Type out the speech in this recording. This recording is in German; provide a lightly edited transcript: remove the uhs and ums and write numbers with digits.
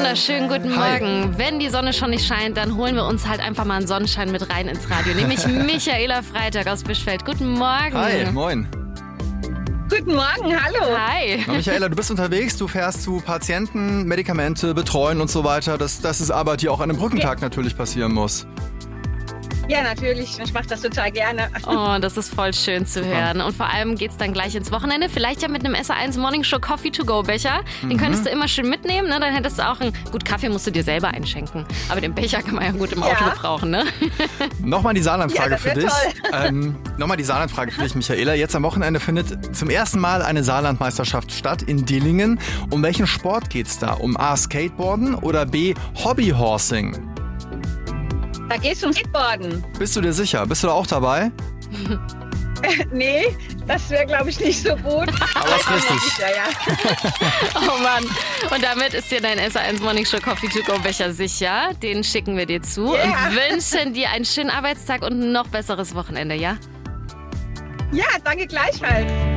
wunderschönen guten Morgen. Wenn die Sonne schon nicht scheint, dann holen wir uns halt einfach mal einen Sonnenschein mit rein ins Radio. Nämlich Michaela Freitag aus Bischfeld. Guten Morgen. Hi, moin. Guten Morgen, hallo. Hi. Na, Michaela, du bist unterwegs, du fährst zu Patienten, Medikamente, betreuen und so weiter. Das ist Arbeit, die auch an einem Brückentag natürlich passieren muss. Ja, natürlich. Ich mache das total gerne. Oh, das ist voll schön zu hören. Und vor allem geht's dann gleich ins Wochenende. Vielleicht ja mit einem SA1 Morning Show Coffee to go Becher. Den könntest du immer schön mitnehmen, ne? Dann hättest du auch gut, Kaffee musst du dir selber einschenken. Aber den Becher kann man ja gut im Auto gebrauchen, ne? Nochmal die Saarlandfrage Ja, für dich. Nochmal die Saarlandfrage für dich, Michaela. Jetzt am Wochenende findet zum ersten Mal eine Saarlandmeisterschaft statt in Dillingen. Um welchen Sport geht's da? Um A, Skateboarden oder B, Hobbyhorsing? Da geht's um Skateboarden. Bist du dir sicher? Bist du da auch dabei? Nee, das wäre, glaube ich, nicht so gut. Aber ist richtig. Sicher, ja. Oh Mann. Und damit ist dir dein SA1 Morning Show Coffee to go Becher sicher. Den schicken wir dir zu und wünschen dir einen schönen Arbeitstag und ein noch besseres Wochenende, ja? Ja, danke gleichfalls.